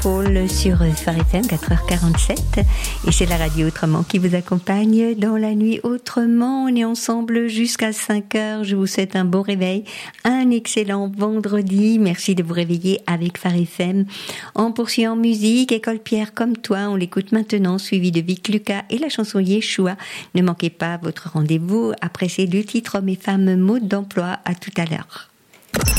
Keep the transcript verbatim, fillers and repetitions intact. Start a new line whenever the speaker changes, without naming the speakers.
Paul sur Phare F M quatre heures quarante-sept et c'est la radio Autrement qui vous accompagne dans la nuit autrement. On est ensemble jusqu'à cinq heures. Je vous souhaite un bon réveil, un excellent vendredi. Merci de vous réveiller avec Phare F M. En poursuivant en musique, École Pierre comme toi, on l'écoute maintenant, suivi de Vic Lucas et la chanson Yeshua. Ne manquez pas votre rendez-vous après ces deux titres Hommes et femmes mode d'emploi. À tout à l'heure.